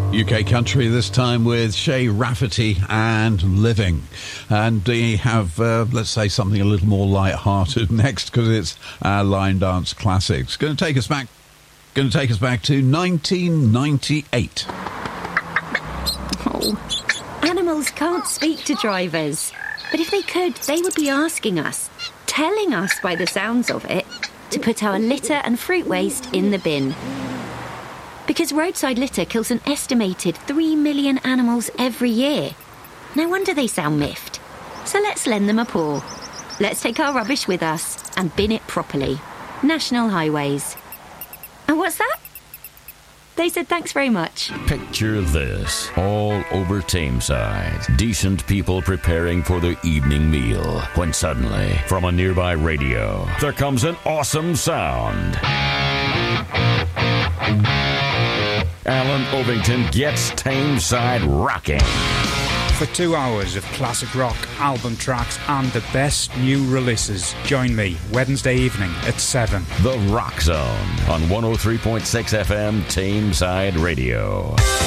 UK Country this time with Shay Rafferty and Living. And we have, let's say, something a little more light-hearted next, because it's our line dance classics. Going to take us back to 1998. Oh, animals can't speak to drivers. But if they could, they would be asking us, telling us by the sounds of it, to put our litter and fruit waste in the bin. Because roadside litter kills an estimated 3 million animals every year. No wonder they sound miffed. So let's lend them a paw. Let's take our rubbish with us and bin it properly. National Highways. And what's that? They said thanks very much. Picture this, all over Tameside. Decent people preparing for their evening meal. When suddenly, from a nearby radio, there comes an awesome sound. Alan Ovington gets Tameside rocking. For 2 hours of classic rock, album tracks and the best new releases. Join me Wednesday evening at 7. The Rock Zone on 103.6 FM Tameside Radio.